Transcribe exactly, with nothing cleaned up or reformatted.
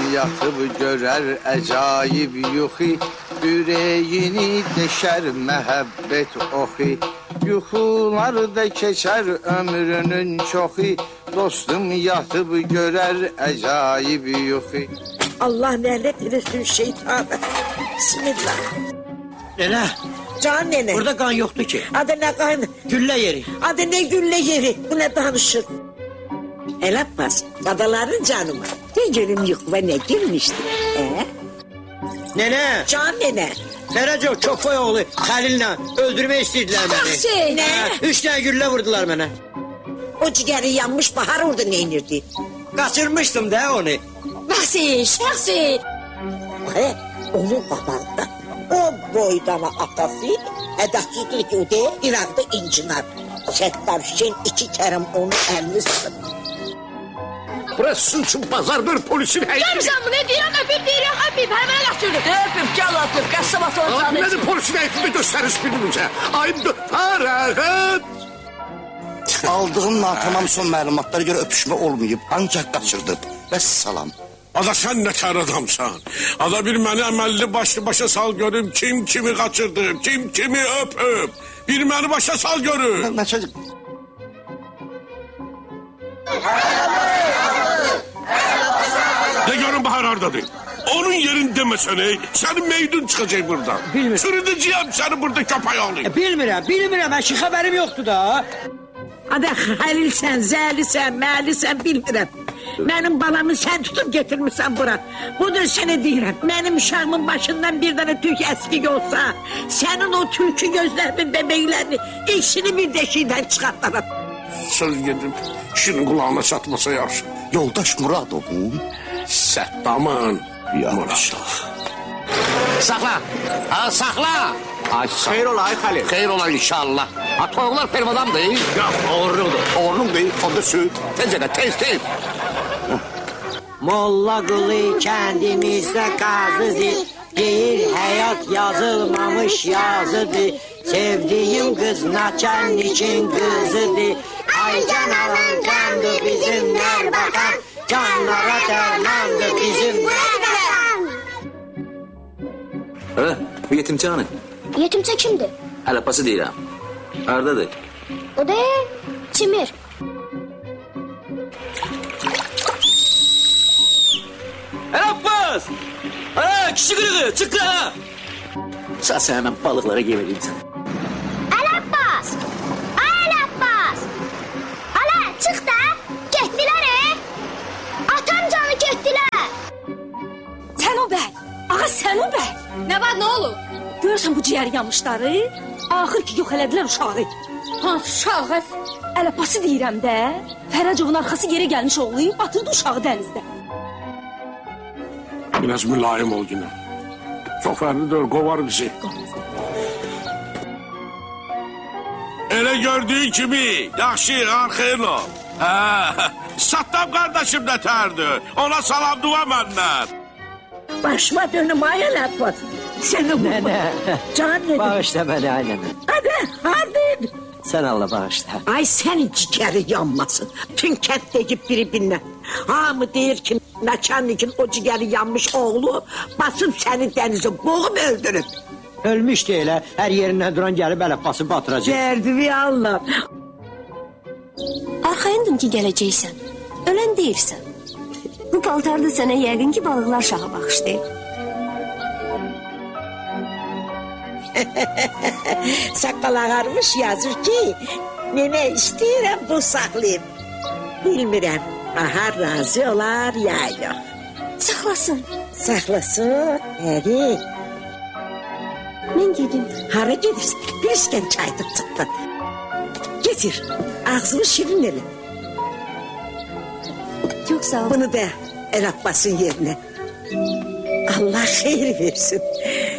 yatıb görər əcayib yuxi, ürəyini deşər məhəbbət oxi. Yuxularda keçər ömrünün çoxi, dostum yatıb görər əcayib yuxi. Allah nəhlət eləsin şeytanı. Bismillah. Nene. Can nene. Burada qan yoxdur ki. Adı nə qan? Güllə yeri. Adı nə güllə yeri? Bu nə danışır? El Abbas, adaların canıma. Ne görüm yuxuva nə girmişdi? Ee? Nene. Can nene. Fərəcov Çofoy oğlu Xəlillə öldürmək istəyirdilər məni. Nasıl? Nə? Üç dənə güllə vurdular mənə. O cigəri yanmış Bahar orada neynirdi? Qaçırmışdım da onu. Nasıl? Nasıl? He, onun babanda o boydana atası edasızdır ki o deyil, İraqda incinar. Səttar Hüseyin iki kərəm onun əlini sıxır. Burası sizin için pazardır, polisin heyeti. Görmüşsən bu ne deyirəm, öpüb deyirəm, öpüb, həmənə qaçırdı. Öpüb, gəl öpüb, qəssəbat olacağını. Nədir polisin heyetində göstəriş bilinəcə? Ayın Fərəğət. Aldığım natamam son məlumatlara görə öpüşmə olmayıb, ancaq qaçırdım. Vəssalam. Ada sen ne kar adamsan. Ada bir məni əməlli başlı başa sal görüm. Kim kimi kaçırdı, kim kimi öpüb. Bir məni başa sal görüm. Nə çocuk? De görün Bahar hardadır. Onun yerini demesene, senin meydun çıkacak buradan. Bilmirəm. Sürüdəcəyəm seni burada köpək alayım. E, bilmirəm, bilmirəm, mən ki xəbərim yoxdur da. Adı Xəlilsən, Zəlisən, Məlisən bilmirəm. Mənim balamı sən tutub getirmişsən bura. Budur sənə deyirəm. Mənim uşağımın başından bir dənə tük əskik olsa, sənin o tülkü gözlərimin bebəklərini ikisini bir deşikdən çıxartlarım. Söz gedim, kişinin kulağına çatmasa yaxşı. Yoldaş Muradov'un. Səttamın. Maşallah. Sakla. Ha, sakla. Ay, Xeyr ola, ay Xəlil. Xeyr ola inşallah. Ha, toyuqlar fermadan değil. Ya, oğurluqdur. Oğurluq değil, onda süt. Tencere, tez, tez. Molla Qulu kəndimizdə qazıdır. Deyir həyat yazılmamış yazıdır. Sevdiyim qız naçənlikin qızıdır. Ay canavan candır bizim Nərbakan. Canlara dərmandır bizim Nərbakan. Hə, bu yetimçi hanı? Yetimçə kimdir? Ələpası deyirəm. Hardadır? O da Çimir. Ələppas! Hə, kişi qırığı, çıx qırağa! Sağ hemen balıqlara yem edeyim sana. Ələbbas! Ay Ələbbas! Ala, çıx da! Getdilər, e? Atam canı getdilər! Sən o bəy, ağa sən o bəy. Nə var, nə olur? Görürsən bu ciyər yanmışları? Axır ki, yox elədilər uşağı. Hansı uşağı? Ələpası deyirəm də. Fərəcovun arxası geri gəlmiş oğlu batırdı uşağı dənizdə. Biraz mülayim ol yine. Çok fərlidir, qovar bizi. Elə gördüğün kimi, yaxşı, arxayın ol. Hə, Sattam qardaşım nətərdir. Ona salam dua məndən. Başıma dönüm ay Ələbbas. Səni Nənə. Can nene. Bağışla məni, ay nənə. Hadi, hadi. Sən Allah bağışla. Ay sənin cikəri yanmasın. Tüm kənd deyib biri-birinə. Hamı deyir ki, naçannikin o cigəri yanmış oğlu basıb səni dənizə boğub öldürüb. Ölmüşdü elə, hər yerindən duran gəlib Ələbbası batıracaq. Dərdi Allah. Arxayındım ki, gələcəksən. Ölən deyirsən. Bu paltarda sənə yəqin ki, balıqlar şaha baxışlayıb. Saqqal ağarmış yazır ki, nene istəyirəm bu saxlayıb. Bilmirəm, Bahar razı olar ya yox. Saxlasın. Saxlasın, əri. Mən gedim. Hara gedirsən? Bir iskən çaydır çıxdı. Getir, ağzını şirin elə. Çok sağ ol. Bunu da Ələbbasın yerinə. Allah xeyir versin.